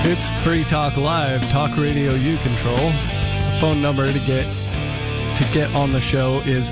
It's Free Talk Live, talk radio you control. The phone number to get on the show is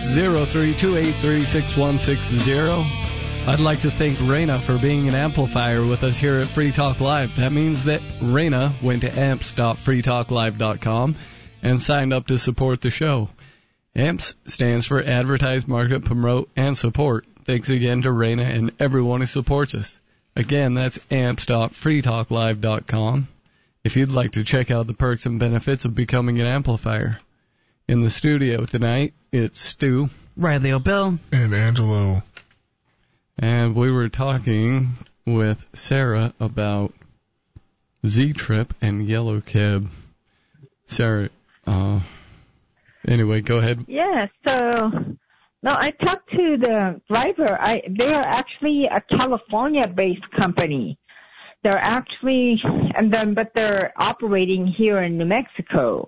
603-283-6160. I'd like to thank Raina for being an amplifier with us here at Free Talk Live. That means that Raina went to amps.freetalklive.com and signed up to support the show. AMPS stands for Advertise, Market, Promote, and Support. Thanks again to Raina and everyone who supports us. Again, that's amps.freetalklive.com if you'd like to check out the perks and benefits of becoming an amplifier. In the studio tonight, it's Stu, Riley O'Bill, and Angelo. And we were talking with Sarah about Z-Trip and Yellow Cab. Sarah, anyway, go ahead. Yeah, so, no, I talked to the driver. They are actually a California-based company. They're actually, but they're operating here in New Mexico.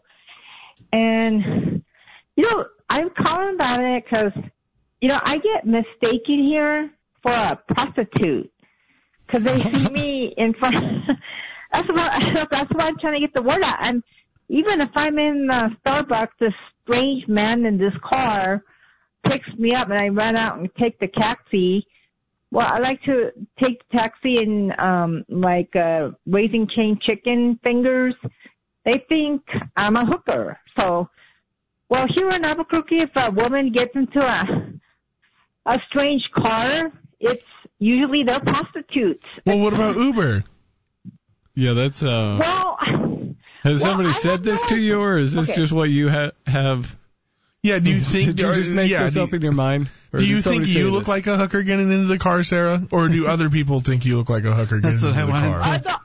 And, I'm calling about it because, I get mistaken here for a prostitute because they see me in front. That's why I'm trying to get the word out. And even if I'm in Starbucks, this strange man in this car picks me up and I run out and take the taxi. Well, I like to take the taxi in Raising Cane chicken fingers. They think I'm a hooker. So, well, here in Albuquerque, if a woman gets into a strange car, it's usually they're prostitutes. Well, what about Uber? Yeah, that's Has somebody said this to you, or is this just what you have? Yeah, do you think... Did you just make this up in your mind? Do you think you look like a hooker getting into the car, Sarah? Or do other people think you look like a hooker getting into the car?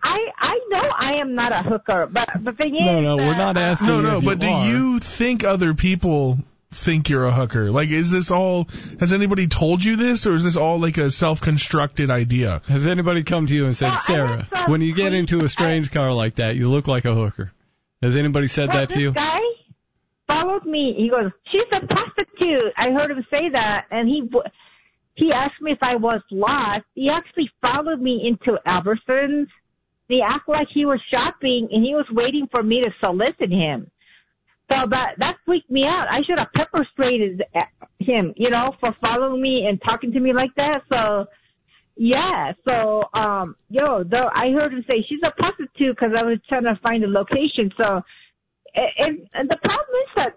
I know I am not a hooker, but the thing is... No, we're not asking No, but do you think other people think you're a hooker? Like, is this all... Has anybody told you this, or is this all like a self-constructed idea? Has anybody come to you and said, Sarah, when you get into a strange car like that, you look like a hooker? Has anybody said that to you? This guy followed me. He goes, she's a prostitute. I heard him say that, and he asked me if I was lost. He actually followed me into Albertsons. He acted like he was shopping, and he was waiting for me to solicit him. So that freaked me out. I should have pepper sprayed him, for following me and talking to me like that. So, yeah. So, I heard him say she's a prostitute because I was trying to find the location. So, and the problem is that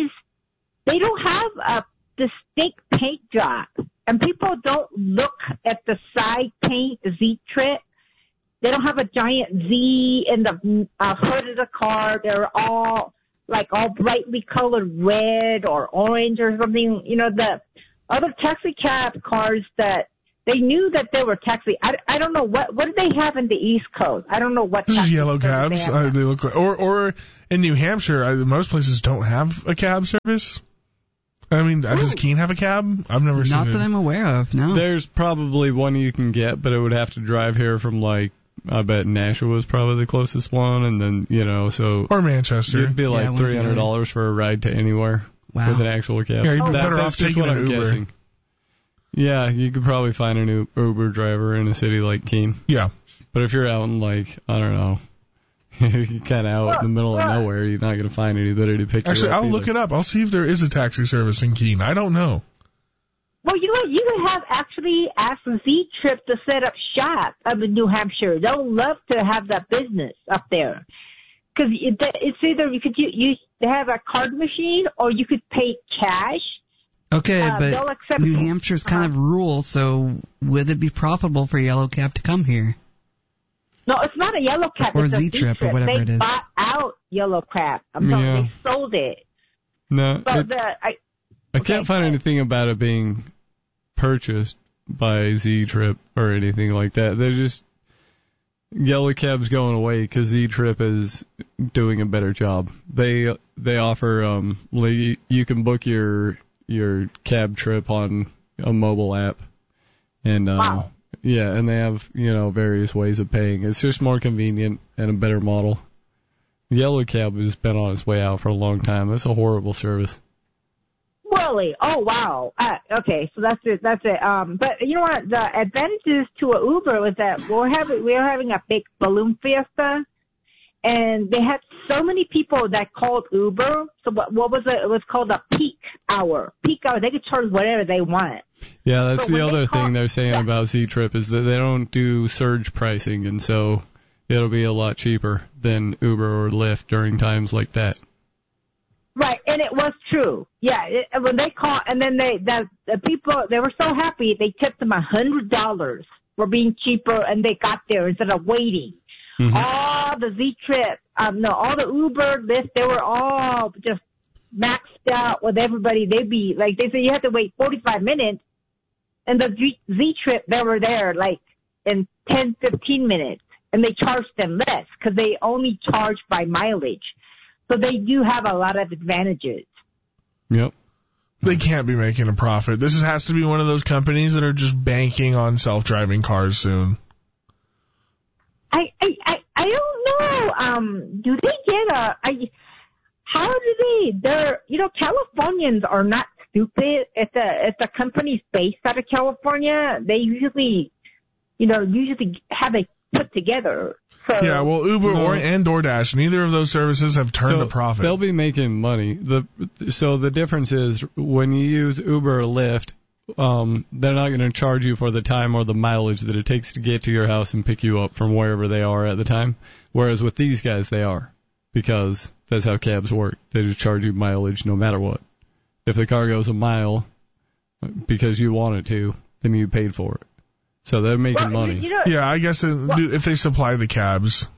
they don't have a distinct paint job, and people don't look at the side paint, the Z-Trip. They don't have a giant Z in the hood of the car. They're all brightly colored red or orange or something. The other taxi cab cars that they knew that they were taxi. I don't know what do they have in the East Coast. I don't know what. This is yellow cabs. They look like, or in New Hampshire, most places don't have a cab service. I mean, does Keene have a cab? I've never seen it. Not that I'm aware of. No. There's probably one you can get, but it would have to drive here from I bet Nashua was probably the closest one, and then so or Manchester. It'd be like $300 for a ride to anywhere with an actual cab. Yeah, you'd be better off taking an Uber. Guessing. Yeah, you could probably find an Uber driver in a city like Keene. Yeah. But if you're out in, I don't know, you're kind of out in the middle of nowhere, you're not going to find anybody to pick you up. Actually, I'll look it up. I'll see if there is a taxi service in Keene. I don't know. Well, you know what? You could have actually asked Z-Trip to set up shop up in New Hampshire. They'll love to have that business up there. Because it's either you could have a card machine or you could pay cash. Okay, but New Hampshire's kind of rural, so would it be profitable for Yellow Cab to come here? No, it's not a Yellow Cab. Or it's Z-Trip or whatever it is. They bought out Yellow Cab. I'm telling you, they sold it. No, so I can't find anything about it being purchased by Z-Trip or anything like that. They're just Yellow Cab's going away because Z-Trip is doing a better job. They offer you can book your cab trip on a mobile app, and wow. Yeah, and they have various ways of paying. It's just more convenient and a better model. Yellow Cab has been on its way out for a long time. It's a horrible service. Really? Oh, wow. Okay, so that's it. But you know what? The advantages to an Uber was that we were having a big balloon fiesta, and they had so many people that called Uber. So what was it? It was called a peak hour. Peak hour. They could charge whatever they want. Yeah, that's the other thing they're saying about Z-Trip is that they don't do surge pricing, and so it'll be a lot cheaper than Uber or Lyft during times like that. Right, and it was true. Yeah, when they called, and then the people, they were so happy, they tipped them $100 for being cheaper, and they got there instead of waiting. Mm-hmm. All the Z-Trip, all the Uber, Lyft, they were all just maxed out with everybody. They'd be, like, they said you have to wait 45 minutes, and the Z-Trip, they were there, like, in 10, 15 minutes, and they charged them less, because they only charge by mileage. So they do have a lot of advantages. Yep. They can't be making a profit. This has to be one of those companies that are just banking on self-driving cars soon. I don't know. Do they get how do they, Californians are not stupid. If the company's based out of California, they usually have it put together. So, yeah, well, Uber and DoorDash, neither of those services have turned a profit. They'll be making money. So the difference is when you use Uber or Lyft, they're not going to charge you for the time or the mileage that it takes to get to your house and pick you up from wherever they are at the time. Whereas with these guys, they are, because that's how cabs work. They just charge you mileage no matter what. If the car goes a mile because you want it to, then you paid for it. So they're making money. Yeah, I guess if they supply the cabs,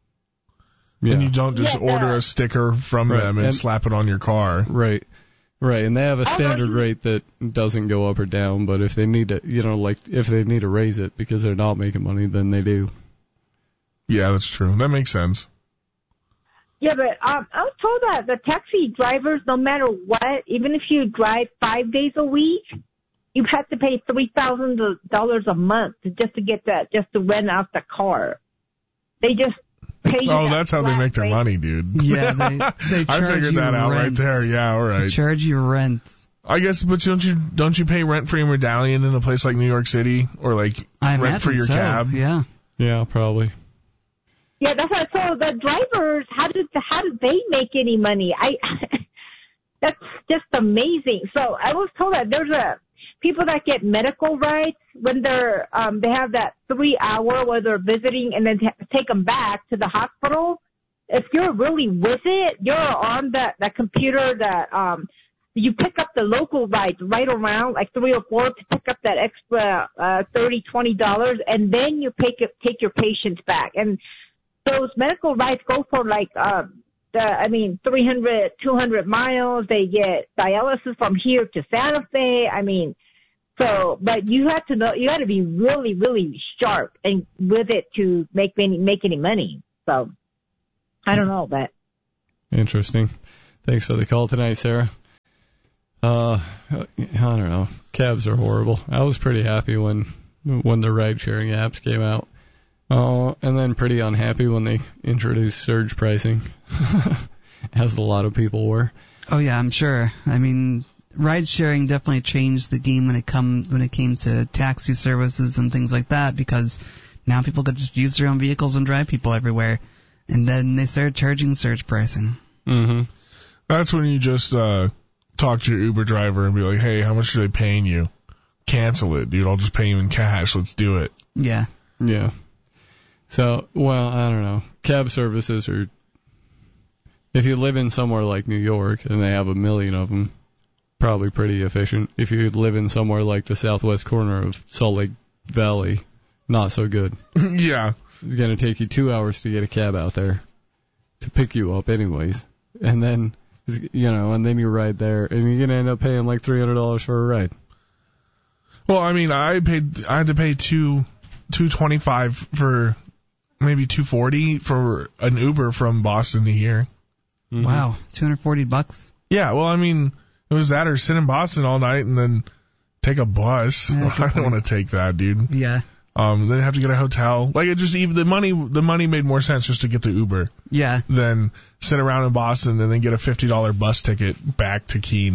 then you don't just order a sticker from them and slap it on your car. Right. And they have a standard rate that doesn't go up or down, but if they need to, if they need to raise it because they're not making money, then they do. Yeah, that's true. That makes sense. Yeah, but I was told that the taxi drivers, no matter what, even if you drive 5 days a week, you have to pay $3,000 a month just to rent out the car. They just pay you. Oh, that's how they make their money, dude. Yeah, they charge I figured that out right there. Yeah, all right. They charge you rent. I guess, but don't you pay rent for your medallion in a place like New York City, or like rent for your cab? Yeah, probably. Yeah, that's what I told the drivers. How did they make any money? That's just amazing. So I was told that there's people that get medical rights when they're they have that 3 hour where they're visiting and then take them back to the hospital. If you're really with it, you're on that computer that you pick up the local rights right around like 3 or 4 to pick up that extra $30-$20, and then you take your patients back. And those medical rights go for like 300, 200 miles. They get dialysis from here to Santa Fe. I mean. So, but you have to know, you got to be really, really sharp and with it to make any money. So, I don't know, but. Interesting. Thanks for the call tonight, Sarah. I don't know. Cabs are horrible. I was pretty happy when the ride-sharing apps came out. And then pretty unhappy when they introduced surge pricing, as a lot of people were. Oh yeah, I'm sure. I mean, ride sharing definitely changed the game when it came to taxi services and things like that, because now people could just use their own vehicles and drive people everywhere, and then they started charging surge pricing. Mm-hmm. That's when you just talk to your Uber driver and be like, "Hey, how much are they paying you? Cancel it, dude. I'll just pay you in cash. Let's do it." Yeah. So, well, I don't know. Cab services are, if you live in somewhere like New York and they have 1 million of them, probably pretty efficient. If you live in somewhere like the southwest corner of Salt Lake Valley, not so good. Yeah. It's going to take you 2 hours to get a cab out there to pick you up anyways. And then, and then you ride there, and you're going to end up paying like $300 for a ride. Well, I mean, I had to pay $225 for maybe $240 for an Uber from Boston to here. Mm-hmm. Wow, $240? Yeah, well, I mean, it was that or sit in Boston all night and then take a bus. Yeah, I don't want to take that, dude. Yeah. Then have to get a hotel. Like, it just, the money made more sense just to get the Uber. Yeah. Than sit around in Boston and then get a $50 bus ticket back to Keene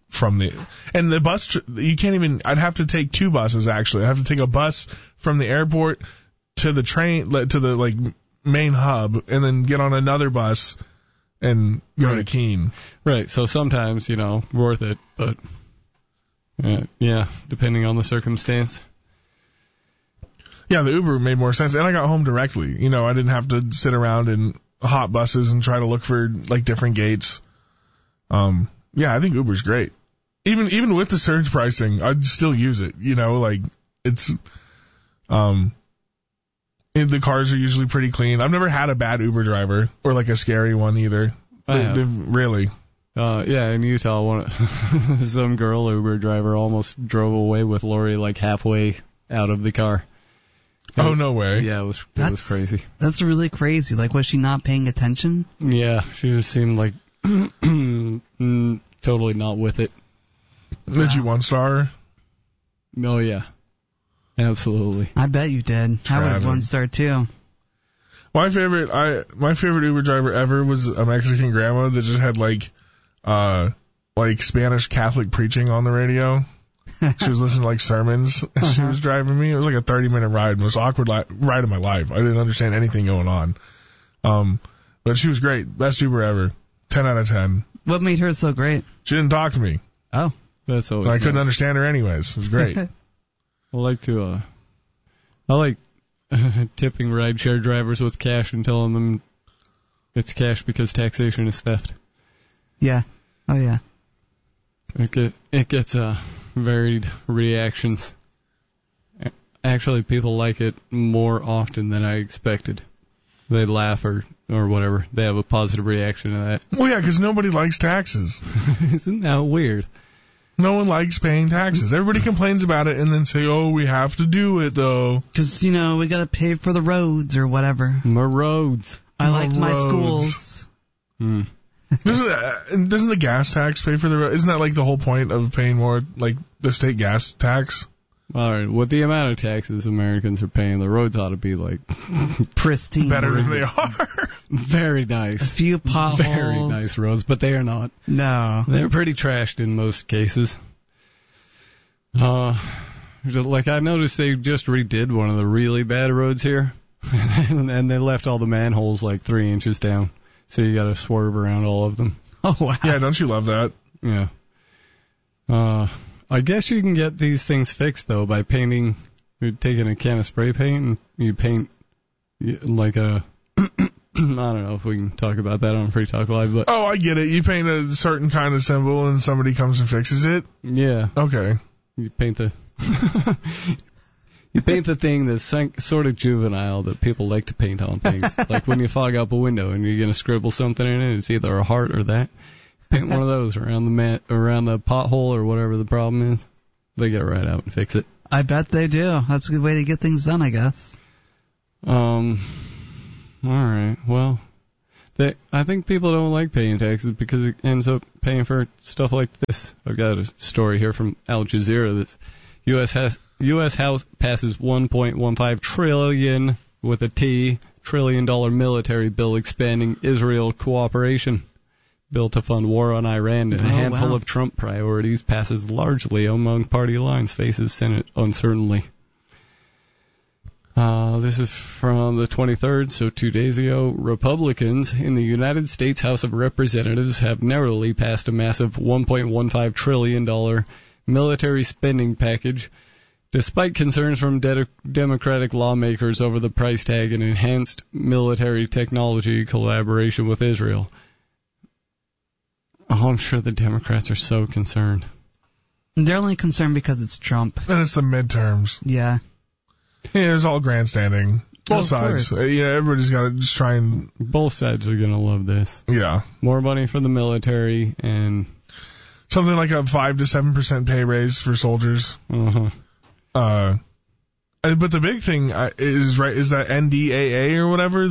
and the bus, you can't even, I'd have to take 2 buses actually. I'd have to take a bus from the airport to the train, to the like main hub, and then get on another bus and go to Keene. Right, so sometimes, worth it, but yeah, depending on the circumstance. Yeah, the Uber made more sense, and I got home directly. I didn't have to sit around in hot buses and try to look for like different gates. Yeah, I think Uber's great. Even with the surge pricing, I'd still use it. Like it's, the cars are usually pretty clean. I've never had a bad Uber driver or like a scary one either. Really. Yeah, in Utah, some girl Uber driver almost drove away with Lori like halfway out of the car. Oh, no way. Yeah, it was crazy. That's really crazy. Like, was she not paying attention? Yeah, she just seemed like totally not with it. Did you 1-star her? Oh, yeah. Absolutely. I bet you did. I would have 1-star too. My favorite Uber driver ever was a Mexican grandma that just had like Spanish Catholic preaching on the radio. She was listening to like sermons as she was driving me. It was like a 30-minute ride, most awkward ride of my life. I didn't understand anything going on. But she was great. Best Uber ever. 10 out of 10. What made her so great? She didn't talk to me. Oh. That's always I couldn't nice. understand her anyways. It was great. I like tipping rideshare drivers with cash and telling them it's cash because taxation is theft. Yeah. Oh, yeah. It gets varied reactions. Actually, people like it more often than I expected. They laugh or whatever. They have a positive reaction to that. Well, yeah, because nobody likes taxes. Isn't that weird? No one likes paying taxes. Everybody complains about it and then say, oh, we have to do it, though. Because, we got to pay for the roads or whatever. My roads. I like my schools. Doesn't the gas tax pay for the road? Isn't that like the whole point of paying more, like the state gas tax? All right, with the amount of taxes Americans are paying, the roads ought to be like pristine. Better than they are. Very nice. A few potholes. Very nice roads, but they are not. No. They're pretty trashed in most cases. Like I noticed they just redid one of the really bad roads here, and they left all the manholes like 3 inches down, so you got to swerve around all of them. Oh wow! Yeah, don't you love that? Yeah. I guess you can get these things fixed though by painting. You're taking a can of spray paint and you paint like a. I don't know if we can talk about that on Free Talk Live, but I get it. You paint a certain kind of symbol and somebody comes and fixes it. Yeah. Okay. You paint the thing that's sort of juvenile that people like to paint on things. Like when you fog up a window and you're gonna scribble something in it, it's either a heart or that. Paint one of those around the pothole or whatever the problem is. They get it right out and fix it. I bet they do. That's a good way to get things done, I guess. All right. Well, I think people don't like paying taxes because it ends up paying for stuff like this. I've got a story here from Al Jazeera that U.S. House passes $1.15 trillion with a T trillion-dollar military bill expanding Israel cooperation. Bill to fund war on Iran and a handful of Trump priorities passes largely among party lines, faces Senate uncertainly. This is from the 23rd, so 2 days ago. Republicans in the United States House of Representatives have narrowly passed a massive $1.15 trillion military spending package, despite concerns from Democratic lawmakers over the price tag and enhanced military technology collaboration with Israel. Oh, I'm sure the Democrats are so concerned. They're only concerned because it's Trump. And it's the midterms. Yeah. Yeah, it's all grandstanding. Both sides. Yeah, everybody's got to just try and... Both sides are going to love this. Yeah. More money for the military and... Something like a 5 to 7% pay raise for soldiers. Uh-huh. But the big thing is that NDAA or whatever,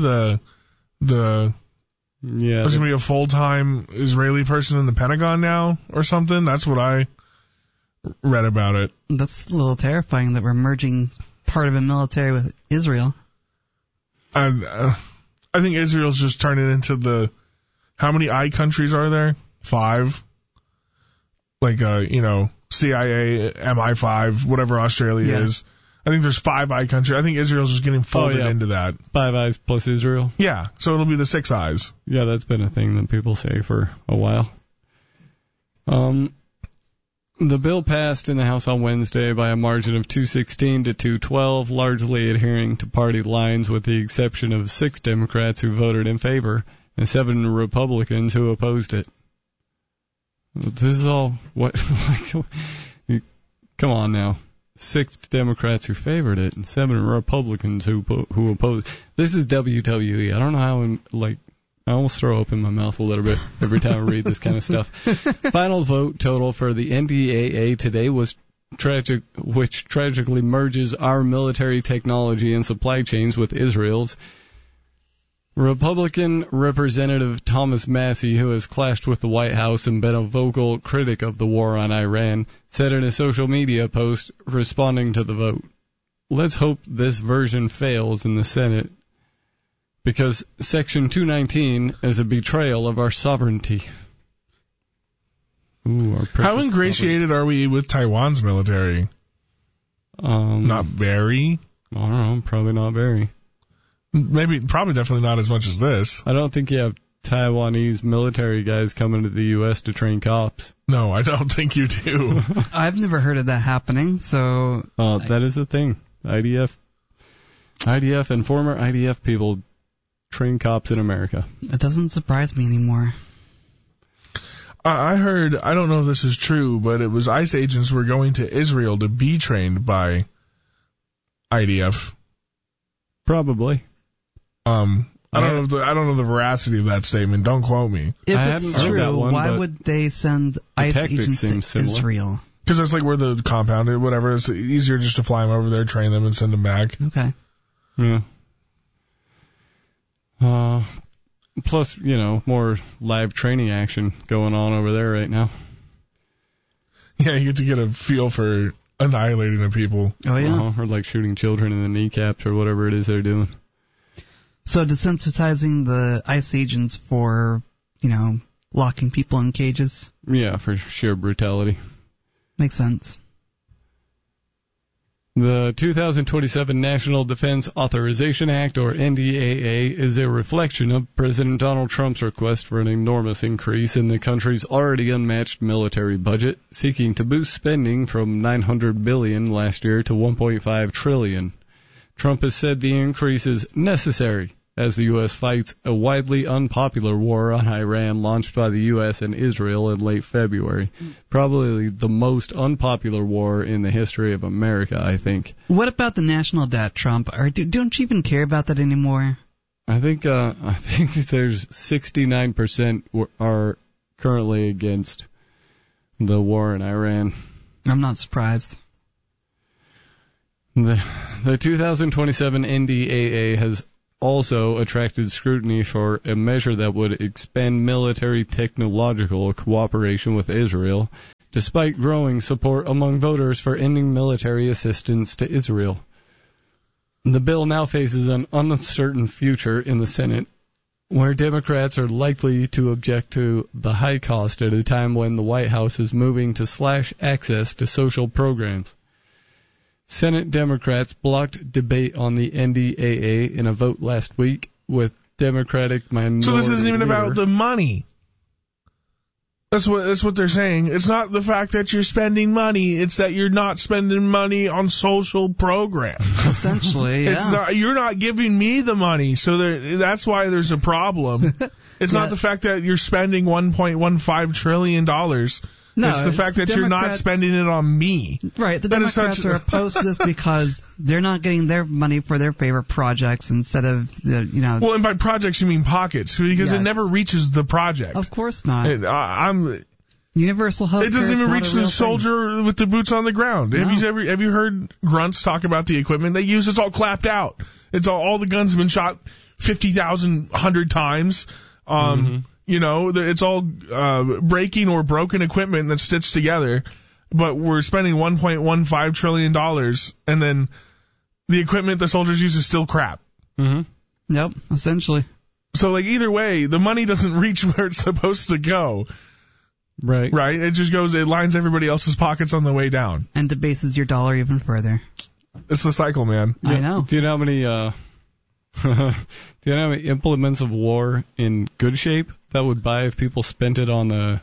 Yeah, there's going to be a full-time Israeli person in the Pentagon now or something. That's what I read about it. That's a little terrifying that we're merging part of a military with Israel. I think Israel's just turning into how many I countries are there? 5. like CIA, MI5, whatever Australia is. I think there's Five Eye country. I think Israel's just getting folded into that. Five Eyes plus Israel. Yeah, so it'll be the Six Eyes. Yeah, that's been a thing that people say for a while. The bill passed in the House on Wednesday by a margin of 216 to 212, largely adhering to party lines with the exception of 6 Democrats who voted in favor and 7 Republicans who opposed it. This is all what... Come on now. 6 Democrats who favored it and 7 Republicans who opposed. This is WWE. I don't know how I almost throw up in my mouth a little bit every time I read this kind of stuff. Final vote total for the NDAA today was tragic, which tragically merges our military technology and supply chains with Israel's. Republican Representative Thomas Massie, who has clashed with the White House and been a vocal critic of the war on Iran, said in a social media post responding to the vote, "Let's hope this version fails in the Senate, because Section 219 is a betrayal of our sovereignty." Ooh, our How ingratiated are we with Taiwan's military? Not very. I don't know, probably not very. Probably definitely not as much as this. I don't think you have Taiwanese military guys coming to the U.S. to train cops. No, I don't think you do. I've never heard of that happening, so... that is a thing. IDF and former IDF people train cops in America. It doesn't surprise me anymore. I heard, I don't know if this is true, but it was ICE agents were going to Israel to be trained by IDF. Probably. I don't know the veracity of that statement. Don't quote me. If it's true, why would they send ICE agents to Israel? Because that's like where the compound or whatever. It's easier just to fly them over there, train them, and send them back. Okay. Yeah. Plus, more live training action going on over there right now. Yeah, you get to get a feel for annihilating the people. Oh, yeah. Or like shooting children in the kneecaps or whatever it is they're doing. So desensitizing the ICE agents for, locking people in cages? Yeah, for sheer brutality. Makes sense. The 2027 National Defense Authorization Act, or NDAA, is a reflection of President Donald Trump's request for an enormous increase in the country's already unmatched military budget, seeking to boost spending from $900 billion last year to $1.5 trillion. Trump has said the increase is necessary as the U.S. fights a widely unpopular war on Iran launched by the U.S. and Israel in late February. Probably the most unpopular war in the history of America, I think. What about the national debt, Trump? Don't you even care about that anymore? I think there's 69% are currently against the war in Iran. I'm not surprised. The 2027 NDAA has also attracted scrutiny for a measure that would expand military technological cooperation with Israel, despite growing support among voters for ending military assistance to Israel. The bill now faces an uncertain future in the Senate, where Democrats are likely to object to the high cost at a time when the White House is moving to slash access to social programs. Senate Democrats blocked debate on the NDAA in a vote last week with Democratic minority. So this isn't even about the money. That's what they're saying. It's not the fact that you're spending money. It's that you're not spending money on social programs. Essentially, yeah. You're not giving me the money, so that's why there's a problem. It's not the fact that you're spending $1.15 trillion. No, it's the fact that you're not spending it on me. Right. The Democrats are opposed to this because they're not getting their money for their favorite projects instead of Well, and by projects you mean pockets, because it never reaches the project. Of course not. Universal health. It doesn't even reach the soldier with the boots on the ground. No. Have you heard grunts talk about the equipment they use? It's all clapped out. It's all the guns have been shot 50,000, 100 times. It's all breaking or broken equipment that's stitched together, but we're spending $1.15 trillion, and then the equipment the soldiers use is still crap. Mm-hmm. Yep, essentially. So, either way, the money doesn't reach where it's supposed to go. Right. Right? It lines everybody else's pockets on the way down. And debases your dollar even further. It's the cycle, man. I know. Do you know how many implements of war in good shape that would buy if people spent it on the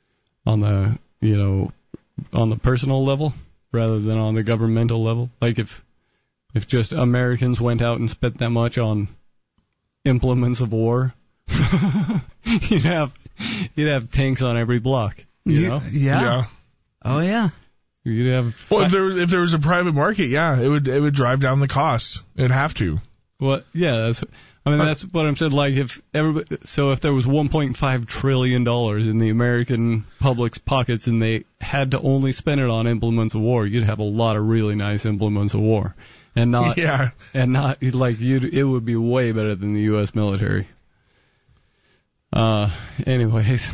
personal level rather than on the governmental level? Like if just Americans went out and spent that much on implements of war, you'd have tanks on every block. You know? Yeah. Oh yeah. You'd have. Well, if there was a private market, yeah, it would drive down the cost. It'd have to. Well, yeah, that's what I'm saying. Like if there was $1.5 trillion in the American public's pockets and they had to only spend it on implements of war, you'd have a lot of really nice implements of war, and not it would be way better than the U.S. military. Anyways.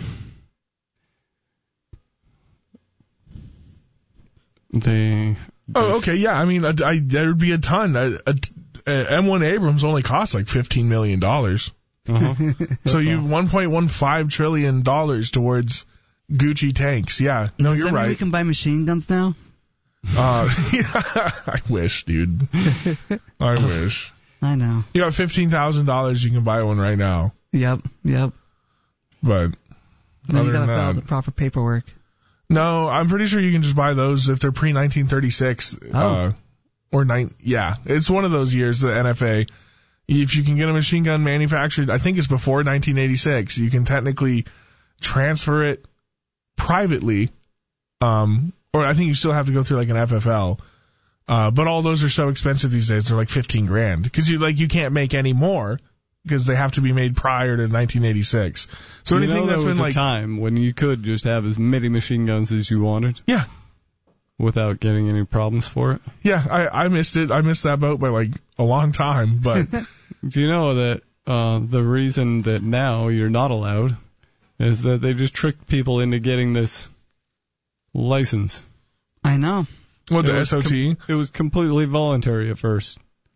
Okay, yeah. I mean, there would be a ton. M1 Abrams only costs like $15 million. Uh-huh. So you $1.15 trillion towards Gucci tanks. Yeah, no, Does you're that mean right. we can buy machine guns now? Yeah, I wish, dude. I wish. I know. You got $15,000, you can buy one right now. Yep. But Then you other gotta than fill out that, the proper paperwork. no, I'm pretty sure you can just buy those if they're pre-1936. Oh. Yeah, it's one of those years, the NFA. If you can get a machine gun manufactured, I think it's before 1986, you can technically transfer it privately, or I think you still have to go through like an FFL. But all those are so expensive these days, they're like $15,000 because you can't make any more because they have to be made prior to 1986. So anything that's been like a time when you could just have as many machine guns as you wanted. Yeah. Without getting any problems for it. Yeah, I missed it. I missed that boat by like a long time. But do you know that the reason that now you're not allowed is that they just tricked people into getting this license? I know. What, the SOT? It was completely voluntary at first.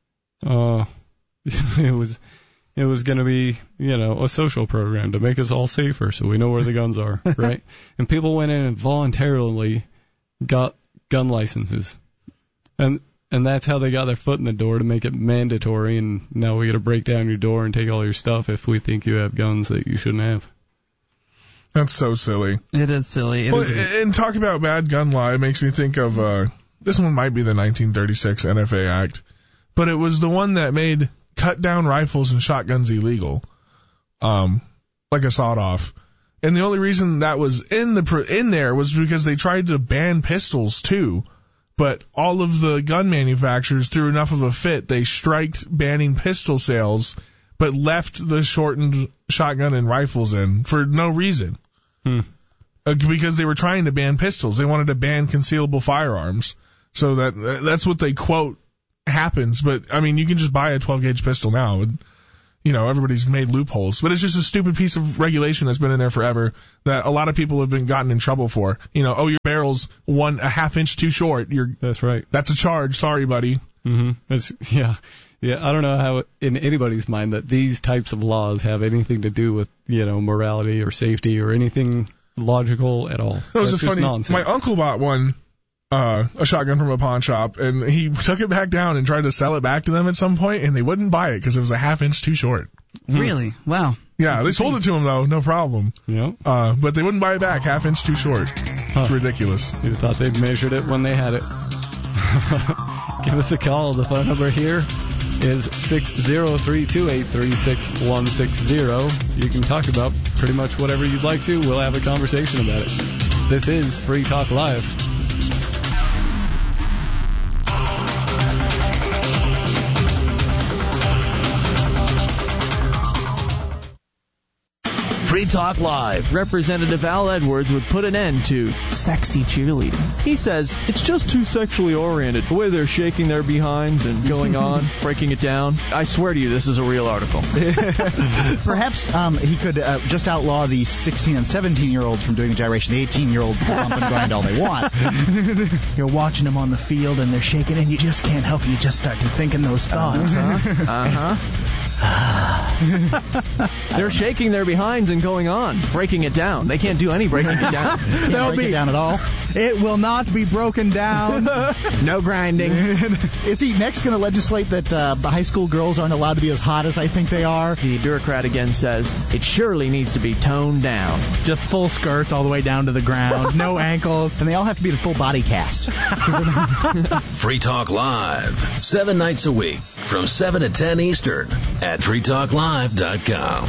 It was going to be, a social program to make us all safer so we know where the guns are, right? And people went in and voluntarily got gun licenses. And that's how they got their foot in the door to make it mandatory, and now we got to break down your door and take all your stuff if we think you have guns that you shouldn't have. That's so silly. It is silly. And talk about bad gun law, it makes me think of, this one might be the 1936 NFA Act, but it was the one that made cut down rifles and shotguns illegal, like a sawed-off. And the only reason that was in there was because they tried to ban pistols too. But all of the gun manufacturers threw enough of a fit, they striked banning pistol sales, but left the shortened shotgun and rifles in for no reason. Because they were trying to ban pistols. They wanted to ban concealable firearms. So that's what they quote happens. But, I mean, you can just buy a 12-gauge pistol now. Everybody's made loopholes. But it's just a stupid piece of regulation that's been in there forever that a lot of people have been gotten in trouble for. Your barrel's a half inch too short. That's right. That's a charge. Sorry, buddy. Mm-hmm. Yeah. I don't know how in anybody's mind that these types of laws have anything to do with, morality or safety or anything logical at all. That was just funny. Nonsense. My uncle bought a shotgun from a pawn shop, and he took it back down and tried to sell it back to them at some point, and they wouldn't buy it because it was a half inch too short. Really? Wow. Yeah, they sold it to him though, no problem. Yeah. But they wouldn't buy it back, half inch too short. It's ridiculous. You thought they'd measured it when they had it. Give us a call. The phone number here is 603-283-6160. You can talk about pretty much whatever you'd like to. We'll have a conversation about it. This is Free Talk Live. Free Talk Live. Representative Al Edwards would put an end to sexy cheerleading. He says it's just too sexually oriented. The way they're shaking their behinds and going on, breaking it down. I swear to you, this is a real article. Perhaps he could just outlaw the 16 and 17-year-olds from doing the gyration. The 18-year-olds bump and grind all they want. You're watching them on the field and they're shaking and you just can't help it. You just start thinking those thoughts, huh? Uh-huh. They're shaking their behinds and going on, breaking it down. They can't do any breaking it down. Can't break it down at all. It will not be broken down. No grinding. Is he next going to legislate that the high school girls aren't allowed to be as hot as I think they are? The bureaucrat again says it surely needs to be toned down. Just full skirts all the way down to the ground. No ankles. And they all have to be the full body cast. Free Talk Live, 7 nights a week from 7 to 10 Eastern at freetalklive.com.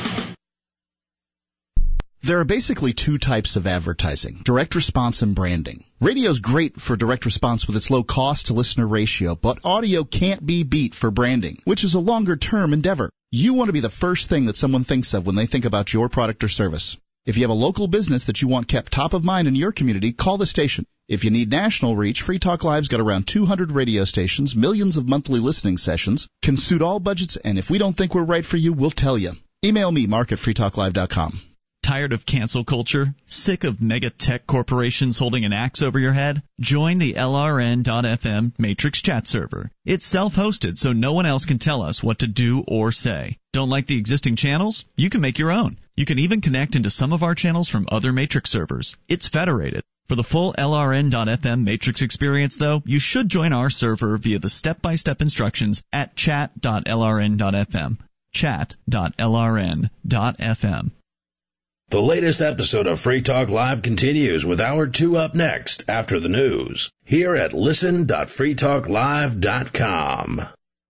There are basically two types of advertising, direct response and branding. Radio's great for direct response with its low cost to listener ratio, but audio can't be beat for branding, which is a longer term endeavor. You want to be the first thing that someone thinks of when they think about your product or service. If you have a local business that you want kept top of mind in your community, call the station. If you need national reach, Free Talk Live's got around 200 radio stations, millions of monthly listening sessions, can suit all budgets, and if we don't think we're right for you, we'll tell you. Email me, mark@freetalklive.com. Tired of cancel culture? Sick of mega tech corporations holding an axe over your head? Join the LRN.FM Matrix chat server. It's self-hosted, so no one else can tell us what to do or say. Don't like the existing channels? You can make your own. You can even connect into some of our channels from other Matrix servers. It's federated. For the full LRN.FM Matrix experience, though, you should join our server via the step-by-step instructions at chat.lrn.fm. Chat.lrn.fm. The latest episode of Free Talk Live continues with Hour 2 up next after the news here at listen.freetalklive.com.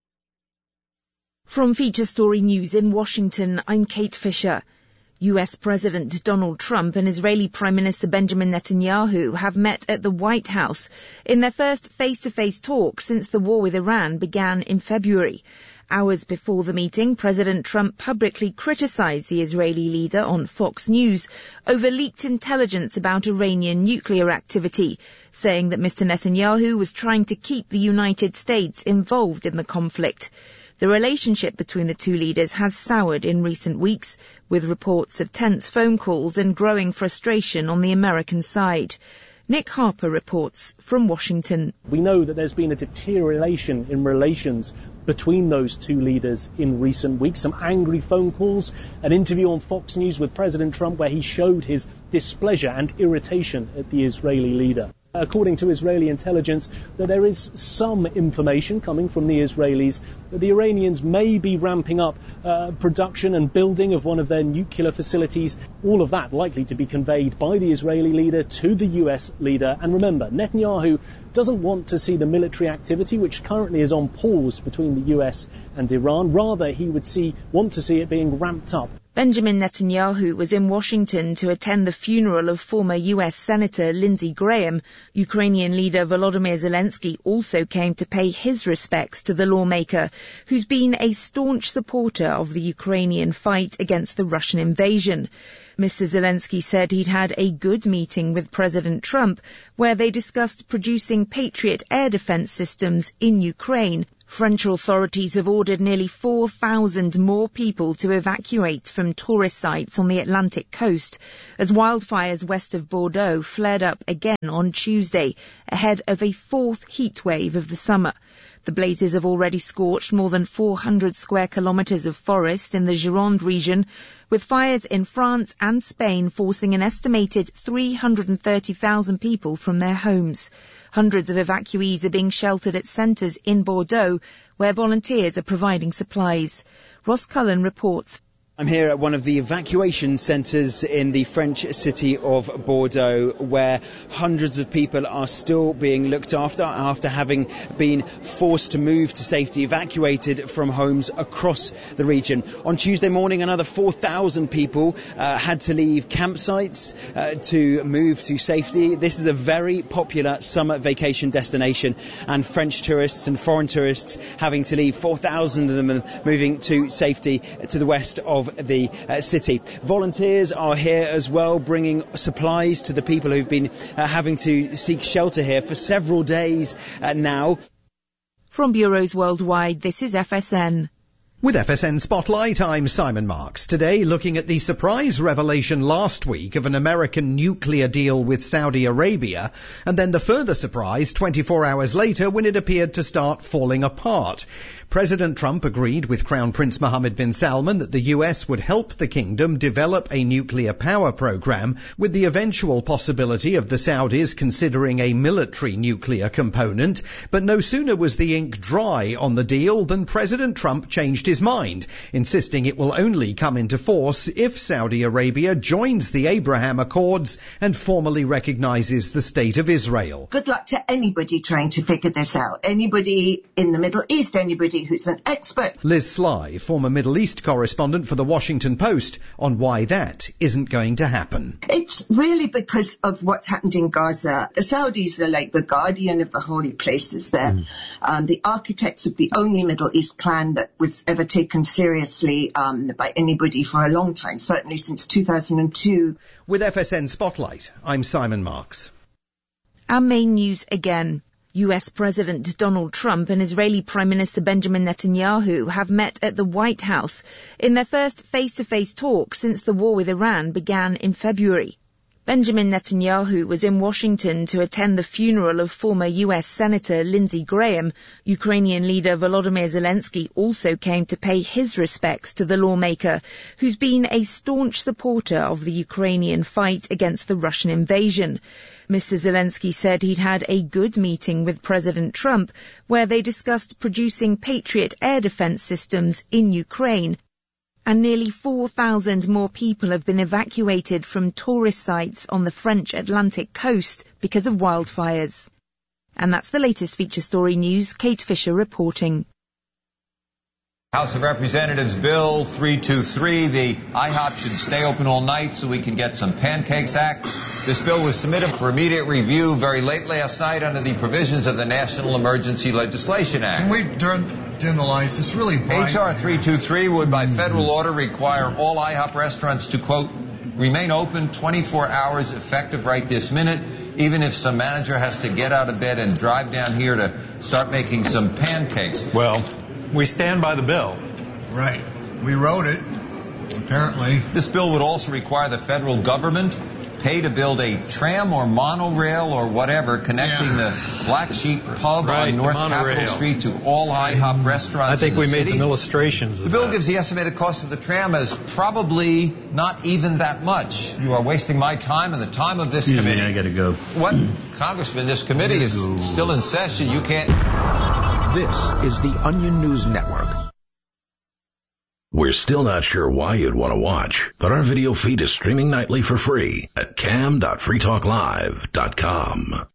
From Feature Story News in Washington, I'm Kate Fisher. U.S. President Donald Trump and Israeli Prime Minister Benjamin Netanyahu have met at the White House in their first face-to-face talk since the war with Iran began in February. Hours before the meeting, President Trump publicly criticized the Israeli leader on Fox News over leaked intelligence about Iranian nuclear activity, saying that Mr. Netanyahu was trying to keep the United States involved in the conflict. The relationship between the two leaders has soured in recent weeks, with reports of tense phone calls and growing frustration on the American side. Nick Harper reports from Washington. We know that there's been a deterioration in relations between those two leaders in recent weeks. Some angry phone calls, an interview on Fox News with President Trump where he showed his displeasure and irritation at the Israeli leader. According to Israeli intelligence, that there is some information coming from the Israelis that the Iranians may be ramping up production and building of one of their nuclear facilities. All of that likely to be conveyed by the Israeli leader to the US leader. And remember, Netanyahu doesn't want to see the military activity, which currently is on pause between the US and Iran. Rather, he would want to see it being ramped up. Benjamin Netanyahu was in Washington to attend the funeral of former U.S. Senator Lindsey Graham. Ukrainian leader Volodymyr Zelensky also came to pay his respects to the lawmaker, who's been a staunch supporter of the Ukrainian fight against the Russian invasion. Mr. Zelensky said he'd had a good meeting with President Trump, where they discussed producing Patriot air defense systems in Ukraine. French authorities have ordered nearly 4,000 more people to evacuate from tourist sites on the Atlantic coast as wildfires west of Bordeaux flared up again on Tuesday, ahead of a fourth heat wave of the summer. The blazes have already scorched more than 400 square kilometres of forest in the Gironde region, with fires in France and Spain forcing an estimated 330,000 people from their homes. Hundreds of evacuees are being sheltered at centres in Bordeaux, where volunteers are providing supplies. Ross Cullen reports. I'm here at one of the evacuation centres in the French city of Bordeaux, where hundreds of people are still being looked after having been forced to move to safety, evacuated from homes across the region. On Tuesday morning, another 4,000 people had to leave campsites to move to safety. This is a very popular summer vacation destination, and French tourists and foreign tourists having to leave, 4,000 of them moving to safety to the west of the city. Volunteers are here as well, bringing supplies to the people who've been having to seek shelter here for several days now. From bureaus worldwide, this is FSN. With FSN Spotlight, I'm Simon Marks. Today, looking at the surprise revelation last week of an American nuclear deal with Saudi Arabia, and then the further surprise 24 hours later when it appeared to start falling apart. President Trump agreed with Crown Prince Mohammed bin Salman that the US would help the kingdom develop a nuclear power program, with the eventual possibility of the Saudis considering a military nuclear component. But no sooner was the ink dry on the deal than President Trump changed his mind, insisting it will only come into force if Saudi Arabia joins the Abraham Accords and formally recognizes the State of Israel. Good luck to anybody trying to figure this out. Anybody in the Middle East, anybody who's an expert. Liz Sly, former Middle East correspondent for The Washington Post, on why that isn't going to happen. It's really because of what's happened in Gaza. The Saudis are like the guardian of the holy places there. The architects of the only Middle East plan that was ever taken seriously by anybody for a long time, certainly since 2002. With FSN Spotlight, I'm Simon Marks. Our main news again. US President Donald Trump and Israeli Prime Minister Benjamin Netanyahu have met at the White House in their first face-to-face talk since the war with Iran began in February. Benjamin Netanyahu was in Washington to attend the funeral of former US Senator Lindsey Graham. Ukrainian leader Volodymyr Zelensky also came to pay his respects to the lawmaker, who's been a staunch supporter of the Ukrainian fight against the Russian invasion. Mr. Zelensky said he'd had a good meeting with President Trump, where they discussed producing Patriot air defense systems in Ukraine. And nearly 4,000 more people have been evacuated from tourist sites on the French Atlantic coast because of wildfires. And that's the latest feature story news. Kate Fisher reporting. House of Representatives Bill 323, the IHOP should stay open all night so we can get some Pancakes Act. This bill was submitted for immediate review very late last night under the provisions of the National Emergency Legislation Act. Can we dim the lights? It's really bright. H.R. 323 would by federal order require all IHOP restaurants to, quote, remain open 24 hours effective right this minute, even if some manager has to get out of bed and drive down here to start making some pancakes. Well, we stand by the bill. Right. We wrote it, apparently. This bill would also require the federal government pay to build a tram or monorail or whatever connecting the Black Sheep Pub on North Capitol Street to all IHOP restaurants. I think in the we city. made some illustrations of The bill that. gives the estimated cost of the tram as probably not even that much. You are wasting my time and the time of this committee. I gotta go. What? Congressman, this committee is still in session. You can't... This is the Onion News Network. We're still not sure why you'd want to watch, but our video feed is streaming nightly for free at cam.freetalklive.com.